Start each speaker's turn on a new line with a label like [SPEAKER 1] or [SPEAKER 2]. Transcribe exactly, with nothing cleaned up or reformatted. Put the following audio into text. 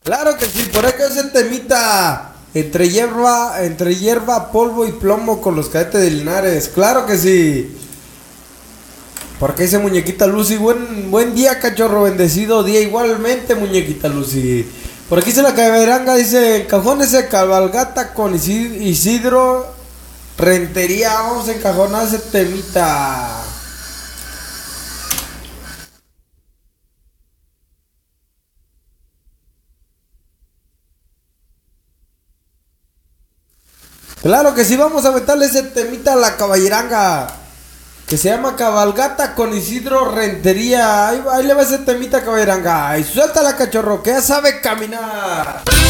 [SPEAKER 1] Claro que sí, por eso ese temita entre hierba, entre hierba, polvo y plomo con los cadetes de Linares. Claro que sí. Porque dice muñequita Lucy, buen, buen día, cachorro, bendecido día igualmente, muñequita Lucy. Por aquí dice la caberanga, dice, cajones de cabalgata con Isidro Rentería. Vamos a encajonar ese temita. Claro que sí, vamos a meterle ese temita a la caballeranga. Que se llama Cabalgata con Isidro Rentería. Ahí, ahí le va ese temita, caballeranga. Y suéltala, cachorro, que ya sabe caminar.